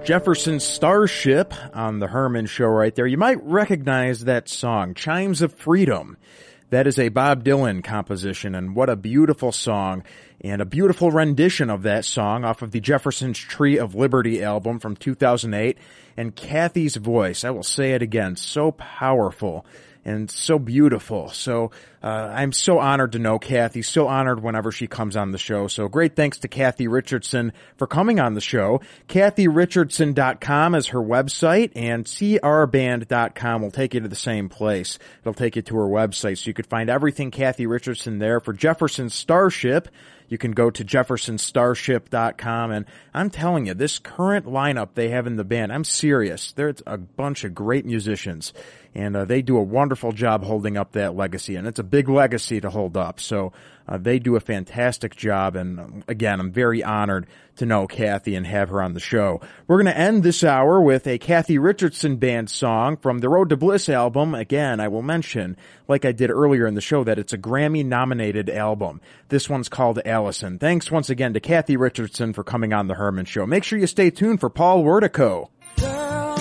Jefferson Starship on the Herman Show right there. You might recognize that song, Chimes of Freedom. That is a Bob Dylan composition, and what a beautiful song, and a beautiful rendition of that song off of the Jefferson's Tree of Liberty album from 2008. And Kathy's voice, I will say it again, so powerful and so beautiful. So I'm so honored to know Kathy, so honored whenever she comes on the show. So great thanks to Kathy Richardson for coming on the show. KathyRichardson.com is her website, and CRBand.com will take you to the same place. It'll take you to her website, so you could find everything Kathy Richardson there. For Jefferson Starship, you can go to jeffersonstarship.com, and I'm telling you, this current lineup they have in the band, I'm serious. There's a bunch of great musicians, and they do a wonderful job holding up that legacy, and it's a big legacy to hold up. So they do a fantastic job, and again, I'm very honored to know Kathy and have her on the show. We're going to end this hour with a Kathy Richardson Band song from the Road to Bliss album. Again, I will mention, like I did earlier in the show, that it's a Grammy-nominated album. This one's called Allison. Thanks once again to Kathy Richardson for coming on the Herman Show. Make sure you stay tuned for Paul Wertico.